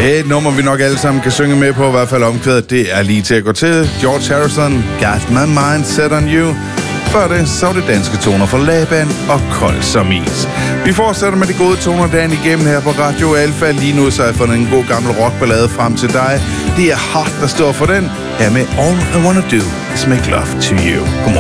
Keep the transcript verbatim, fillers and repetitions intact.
Et nummer, vi nok alle sammen kan synge med på, i hvert fald omkvædet, det er lige til at gå til. George Harrison, Got My Mind Set On You. Før det, så det danske toner fra Laban og Kold Som Is. Vi fortsætter med de gode toner dagen igennem her på Radio Alfa. Lige nu så har jeg fundet en god gammel rockballade frem til dig. Det er Hot, der står for den. Her med All I Wanna Do Is Make Love To You. Godmorgen.